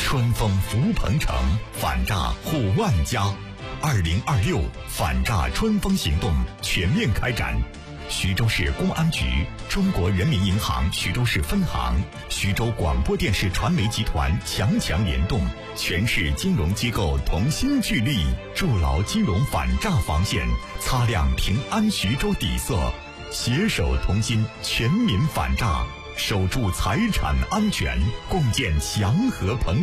春风拂鹏城，反诈护万家。2026反诈春风行动全面开展。徐州市公安局、中国人民银行徐州市分行、徐州广播电视传媒集团强联动，全市金融机构同心聚力，筑牢金融反诈防线，擦亮平安徐州底色，携手同心，全民反诈，守住财产安全，共建祥和鹏